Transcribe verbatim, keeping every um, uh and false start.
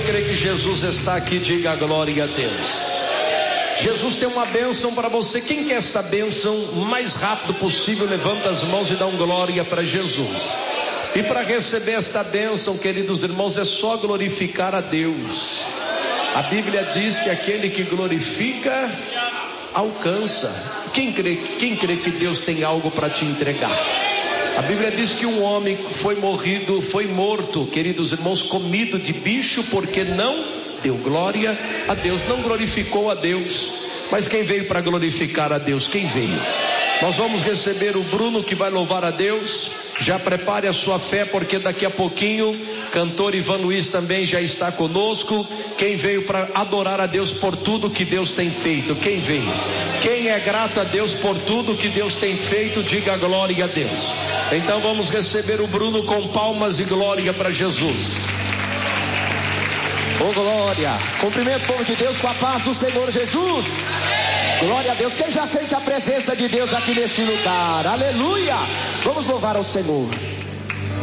crê que Jesus está aqui, diga glória a Deus. Jesus tem uma bênção para você. Quem quer essa bênção o mais rápido possível, levanta as mãos e dá um glória para Jesus. E para receber esta bênção, queridos irmãos, é só glorificar a Deus. A Bíblia diz que aquele que glorifica alcança. Quem crê, quem crê que Deus tem algo para te entregar? A Bíblia diz que um homem foi morrido, foi morto, queridos irmãos, comido de bicho, porque não deu glória a Deus, não glorificou a Deus. Mas quem veio para glorificar a Deus? Quem veio? Nós vamos receber o Bruno, que vai louvar a Deus. Já prepare a sua fé, porque daqui a pouquinho cantor Ivan Luiz também já está conosco. Quem veio para adorar a Deus por tudo que Deus tem feito? Quem veio? Quem é grato a Deus por tudo que Deus tem feito, diga glória a Deus. Então vamos receber o Bruno com palmas e glória para Jesus. Oh glória, cumprimento o povo de Deus com a paz do Senhor Jesus. Glória a Deus. Quem já sente a presença de Deus aqui neste lugar? Aleluia. Vamos louvar ao Senhor.